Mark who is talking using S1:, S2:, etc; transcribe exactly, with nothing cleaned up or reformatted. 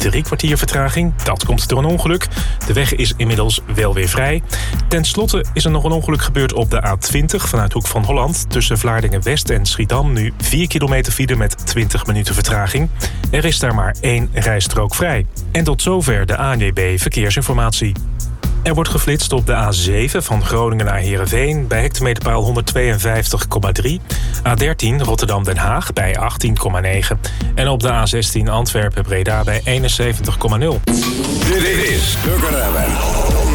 S1: drie kwartier vertraging. Dat komt door een ongeluk. De weg is inmiddels wel weer vrij. Ten slotte is er nog een ongeluk gebeurd op de A twintig vanuit Hoek van Holland. Tussen Vlaardingen-West en Schiedam nu vier kilometer file met twintig minuten vertraging. Er is daar maar één rijstrook vrij. En tot zover de A N W B Verkeersinformatie. Er wordt geflitst op de A zeven van Groningen naar Heerenveen bij hectometerpaal honderdtweeënvijftig komma drie. A dertien Rotterdam-Den Haag bij achttien komma negen. En op de A zestien Antwerpen-Breda bij eenenzeventig komma nul.
S2: Dit is Turken Ramen.